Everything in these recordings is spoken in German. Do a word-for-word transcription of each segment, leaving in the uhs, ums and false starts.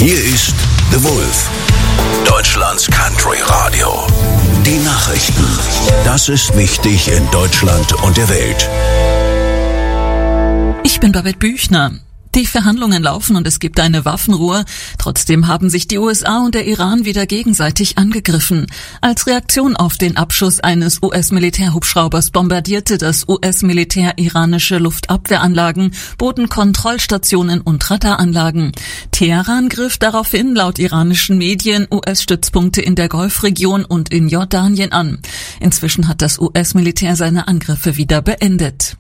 Hier ist The Wolf, Deutschlands Country Radio. Die Nachrichten. Das ist wichtig in Deutschland und der Welt. Ich bin Babette Büchner. Die Verhandlungen laufen und es gibt eine Waffenruhe. Trotzdem haben sich die U S A und der Iran wieder gegenseitig angegriffen. Als Reaktion auf den Abschuss eines U S-Militärhubschraubers bombardierte das U S-Militär iranische Luftabwehranlagen, Bodenkontrollstationen und Radaranlagen. Teheran griff daraufhin laut iranischen Medien U S-Stützpunkte in der Golfregion und in Jordanien an. Inzwischen hat das U S-Militär seine Angriffe wieder beendet.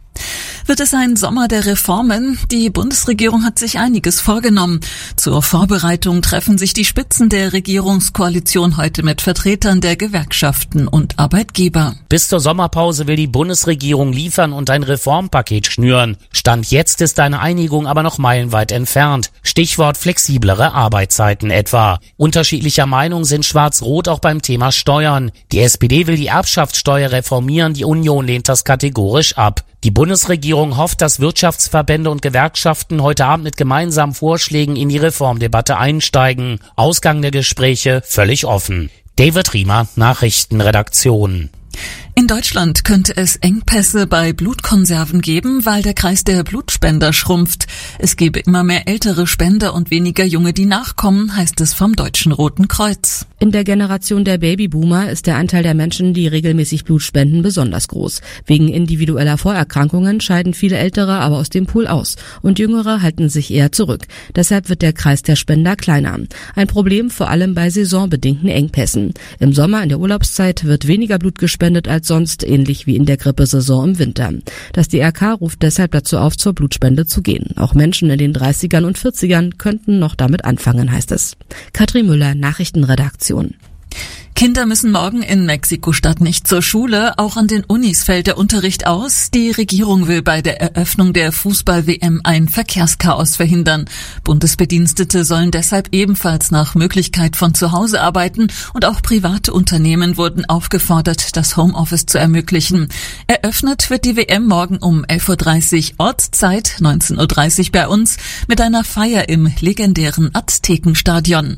Wird es ein Sommer der Reformen? Die Bundesregierung hat sich einiges vorgenommen. Zur Vorbereitung treffen sich die Spitzen der Regierungskoalition heute mit Vertretern der Gewerkschaften und Arbeitgeber. Bis zur Sommerpause will die Bundesregierung liefern und ein Reformpaket schnüren. Stand jetzt ist eine Einigung aber noch meilenweit entfernt. Stichwort flexiblere Arbeitszeiten etwa. Unterschiedlicher Meinung sind Schwarz-Rot auch beim Thema Steuern. Die S P D will die Erbschaftssteuer reformieren, die Union lehnt das kategorisch ab. Die Bundesregierung hofft, dass Wirtschaftsverbände und Gewerkschaften heute Abend mit gemeinsamen Vorschlägen in die Reformdebatte einsteigen. Ausgang der Gespräche völlig offen. David Riemer, Nachrichtenredaktion. In Deutschland könnte es Engpässe bei Blutkonserven geben, weil der Kreis der Blutspender schrumpft. Es gebe immer mehr ältere Spender und weniger Junge, die nachkommen, heißt es vom Deutschen Roten Kreuz. In der Generation der Babyboomer ist der Anteil der Menschen, die regelmäßig Blut spenden, besonders groß. Wegen individueller Vorerkrankungen scheiden viele Ältere aber aus dem Pool aus und Jüngere halten sich eher zurück. Deshalb wird der Kreis der Spender kleiner. Ein Problem vor allem bei saisonbedingten Engpässen. Im Sommer in der Urlaubszeit wird weniger Blut gespendet als sonst, ähnlich wie in der Grippesaison im Winter. Das D R K ruft deshalb dazu auf, zur Blutspende zu gehen. Auch Menschen in den dreißigern und vierzigern könnten noch damit anfangen, heißt es. Katrin Müller, Nachrichtenredaktion. Kinder müssen morgen in Mexiko-Stadt nicht zur Schule. Auch an den Unis fällt der Unterricht aus. Die Regierung will bei der Eröffnung der Fußball-W M ein Verkehrschaos verhindern. Bundesbedienstete sollen deshalb ebenfalls nach Möglichkeit von zu Hause arbeiten und auch private Unternehmen wurden aufgefordert, das Homeoffice zu ermöglichen. Eröffnet wird die W M morgen um elf Uhr dreißig Ortszeit, neunzehn Uhr dreißig bei uns, mit einer Feier im legendären Aztekenstadion.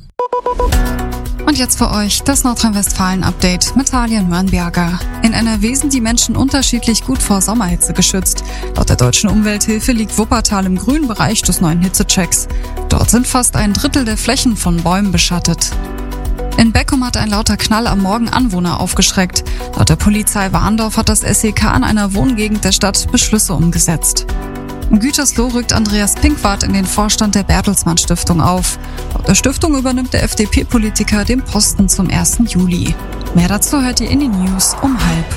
Und jetzt für euch das Nordrhein-Westfalen-Update mit Talia Mörnberger. In N R W sind die Menschen unterschiedlich gut vor Sommerhitze geschützt. Laut der Deutschen Umwelthilfe liegt Wuppertal im grünen Bereich des neuen Hitzechecks. Dort sind fast ein Drittel der Flächen von Bäumen beschattet. In Beckum hat ein lauter Knall am Morgen Anwohner aufgeschreckt. Laut der Polizei Warndorf hat das S E K in einer Wohngegend der Stadt Beschlüsse umgesetzt. In Gütersloh rückt Andreas Pinkwart in den Vorstand der Bertelsmann Stiftung auf. Laut der Stiftung übernimmt der F D P-Politiker den Posten zum ersten Juli. Mehr dazu hört ihr in den News um halb.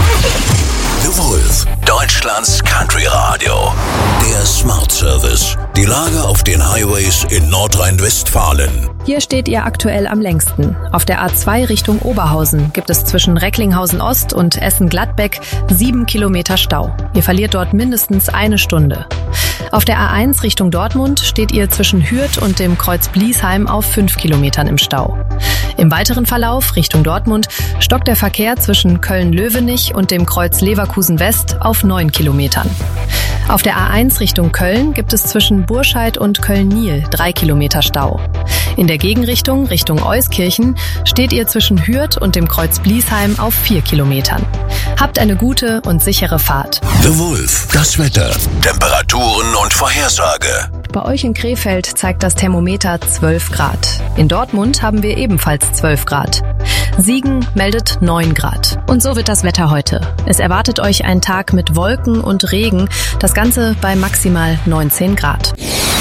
The Wolf, Deutschlands Country Radio. Der Smart Service. Die Lage auf den Highways in Nordrhein-Westfalen. Hier steht ihr aktuell am längsten. Auf der A zwei Richtung Oberhausen gibt es zwischen Recklinghausen Ost und Essen-Gladbeck sieben Kilometer Stau. Ihr verliert dort mindestens eine Stunde. Auf der A eins Richtung Dortmund steht ihr zwischen Hürth und dem Kreuz Bliesheim auf fünf Kilometern im Stau. Im weiteren Verlauf Richtung Dortmund stockt der Verkehr zwischen Köln-Löwenich und dem Kreuz Leverkusen West auf neun Kilometern. Auf der A eins Richtung Köln gibt es zwischen Burscheid und Köln-Niel drei Kilometer Stau. In der Gegenrichtung, Richtung Euskirchen, steht ihr zwischen Hürth und dem Kreuz Bliesheim auf vier Kilometern. Habt eine gute und sichere Fahrt. The Wolf, das Wetter, Temperaturen und Vorhersage. Bei euch in Krefeld zeigt das Thermometer zwölf Grad. In Dortmund haben wir ebenfalls zwölf Grad. Siegen meldet neun Grad. Und so wird das Wetter heute. Es erwartet euch ein Tag mit Wolken und Regen, das Ganze bei maximal neunzehn Grad.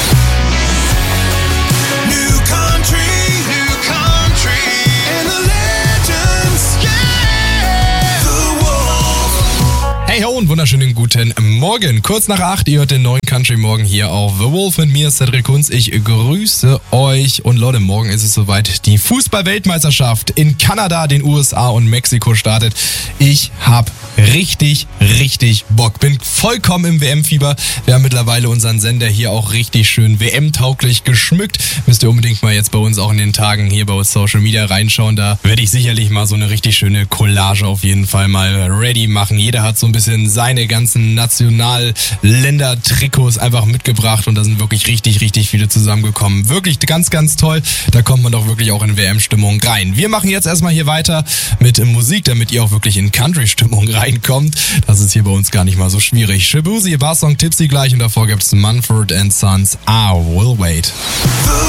Hey ho und wunderschönen guten Morgen. Kurz nach acht, ihr hört den neuen Country Morgen hier auf The Wolf mit mir, Cedric Kunz. Ich grüße euch und Leute, morgen ist es soweit. Die Fußball-Weltmeisterschaft in Kanada, den U S A und Mexiko startet. Ich hab richtig, richtig Bock. Bin vollkommen im W M-Fieber. Wir haben mittlerweile unseren Sender hier auch richtig schön W M-tauglich geschmückt. Müsst ihr unbedingt mal jetzt bei uns auch in den Tagen hier bei uns Social Media reinschauen. Da werde ich sicherlich mal so eine richtig schöne Collage auf jeden Fall mal ready machen. Jeder hat so ein bisschen seine ganzen Nationalländer-Trikots Trikots einfach mitgebracht und da sind wirklich richtig, richtig viele zusammengekommen. Wirklich ganz, ganz toll. Da kommt man doch wirklich auch in W M-Stimmung rein. Wir machen jetzt erstmal hier weiter mit Musik, damit ihr auch wirklich in Country-Stimmung reinkommt. Das ist hier bei uns gar nicht mal so schwierig. Shabuzi, Barsong Tipsy gleich und davor gibt's Mumford and Sons, I Will Wait.